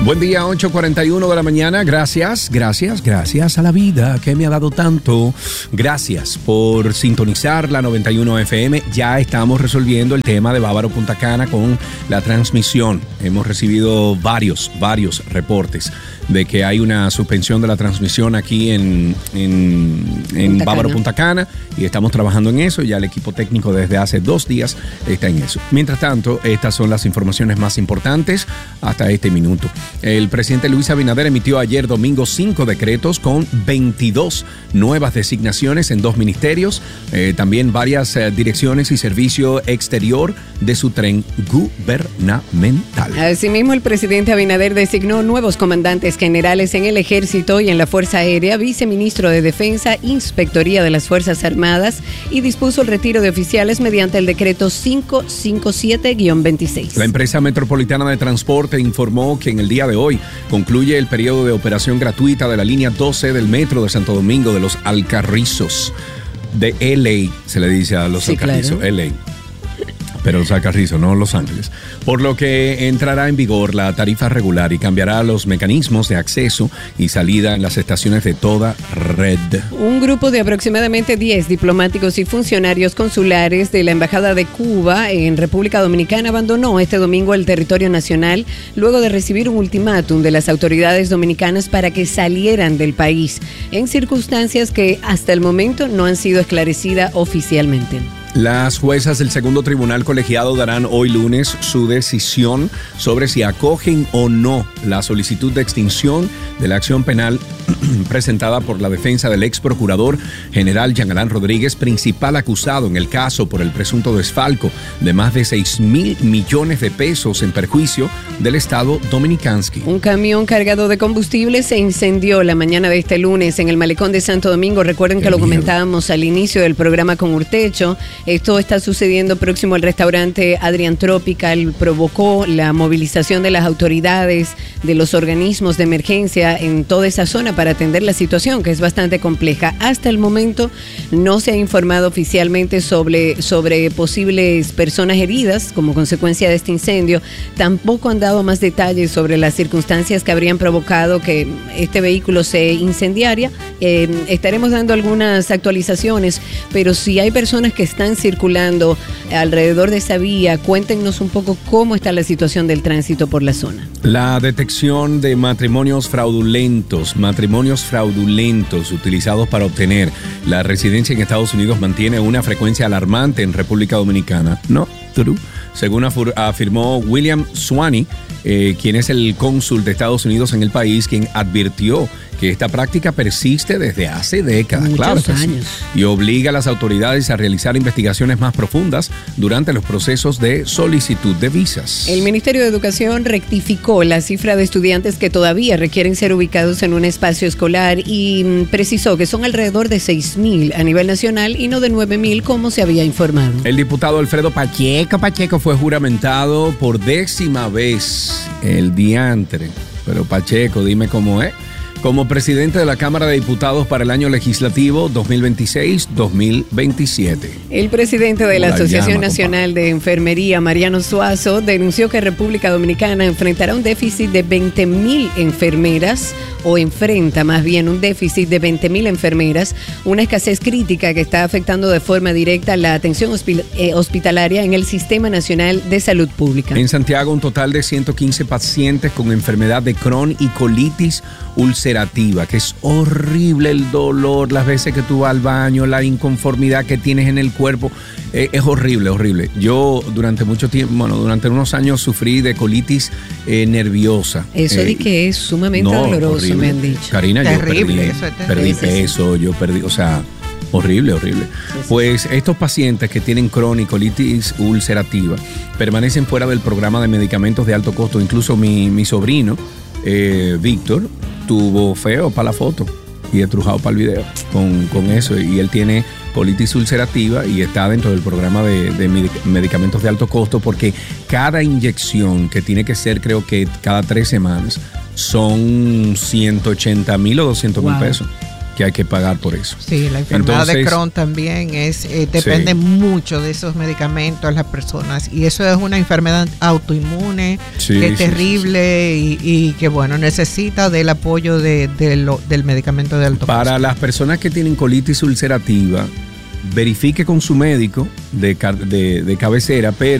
Buen día, 8:41 de la mañana. Gracias a la vida que me ha dado tanto. Gracias por sintonizar la 91 FM. Ya estamos resolviendo el tema de Bávaro Punta Cana con la transmisión. Hemos recibido varios reportes de que hay una suspensión de la transmisión aquí en Bávaro Punta Cana, y estamos trabajando en eso. Ya el equipo técnico desde hace 2 días está en eso. Mientras tanto, estas son las informaciones más importantes hasta este minuto. El presidente Luis Abinader emitió ayer domingo 5 decretos con 22 nuevas designaciones en 2 ministerios, también varias direcciones y servicio exterior de su tren gubernamental. Asimismo, el presidente Abinader designó nuevos comandantes generales en el Ejército y en la Fuerza Aérea, viceministro de Defensa, Inspectoría de las Fuerzas Armadas, y dispuso el retiro de oficiales mediante el decreto 557-26. La empresa metropolitana de transporte informó que en el día de hoy concluye el periodo de operación gratuita de la línea 12 del metro de Santo Domingo de los Alcarrizos. De LA, se le dice a los Alcarrizos, claro. LA. Pero los Alcarrizos, no Los Ángeles. Por lo que entrará en vigor la tarifa regular y cambiará los mecanismos de acceso y salida en las estaciones de toda red. Un grupo de aproximadamente 10 diplomáticos y funcionarios consulares de la Embajada de Cuba en República Dominicana abandonó este domingo el territorio nacional luego de recibir un ultimátum de las autoridades dominicanas para que salieran del país, en circunstancias que hasta el momento no han sido esclarecidas oficialmente. Las juezas del segundo tribunal colegiado darán hoy lunes su decisión sobre si acogen o no la solicitud de extinción de la acción penal presentada por la defensa del ex procurador general Jean Alain Rodríguez, principal acusado en el caso por el presunto desfalco de más de 6.000 millones de pesos en perjuicio del Estado dominicansky. Un camión cargado de combustible se incendió la mañana de este lunes en el malecón de Santo Domingo. Recuerden que lo comentábamos al inicio del programa con Urtecho. Esto está sucediendo próximo al restaurante Adrian Tropical. Provocó la movilización de las autoridades, de los organismos de emergencia en toda esa zona para atender la situación, que es bastante compleja. Hasta el momento no se ha informado oficialmente sobre posibles personas heridas como consecuencia de este incendio. Tampoco han dado más detalles sobre las circunstancias que habrían provocado que este vehículo se incendiara. Estaremos dando algunas actualizaciones, pero si hay personas que están circulando alrededor de esa vía, cuéntenos un poco cómo está la situación del tránsito por la zona. La detección de matrimonios fraudulentos utilizados para obtener la residencia en Estados Unidos mantiene una frecuencia alarmante en República Dominicana. No, true. Según afirmó William Swaney, quien es el cónsul de Estados Unidos en el país, quien advirtió que esta práctica persiste desde hace décadas, muchos años, y obliga a las autoridades a realizar investigaciones más profundas durante los procesos de solicitud de visas. El Ministerio de Educación rectificó la cifra de estudiantes que todavía requieren ser ubicados en un espacio escolar y precisó que son alrededor de 6.000 a nivel nacional y no de 9.000 como se había informado. El diputado Alfredo Pacheco fue juramentado por 10ª vez el diantre. Pero Pacheco, dime cómo es. Como presidente de la Cámara de Diputados para el año legislativo 2026-2027. El presidente de la Asociación Nacional de Enfermería, Mariano Suazo, denunció que República Dominicana enfrentará un déficit de 20.000 enfermeras, o enfrenta más bien un déficit de 20.000 enfermeras, una escasez crítica que está afectando de forma directa la atención hospitalaria en el Sistema Nacional de Salud Pública. En Santiago, un total de 115 pacientes con enfermedad de Crohn y colitis ulcerativa, que es horrible el dolor, las veces que tú vas al baño, la inconformidad que tienes en el cuerpo, es horrible. Yo durante mucho tiempo, durante unos años sufrí de colitis nerviosa. Eso de que es sumamente doloroso, horrible. Me han dicho. Karina, terrible, yo perdí peso, horrible. Sí. Pues estos pacientes que tienen Crohn y colitis ulcerativa permanecen fuera del programa de medicamentos de alto costo. Incluso mi sobrino, Víctor, tuvo feo para la foto y estrujado para el video con eso, y él tiene colitis ulcerativa y está dentro del programa de medicamentos de alto costo, porque cada inyección, que tiene que ser creo que cada 3 semanas, son 180.000 o 200.000 pesos. que hay que pagar por eso. Sí, la enfermedad de Crohn también depende mucho de esos medicamentos las personas, y eso es una enfermedad autoinmune que es terrible. Y que bueno, necesita del apoyo del medicamento de alto costo. Para las personas que tienen colitis ulcerativa, verifique con su médico de cabecera, pero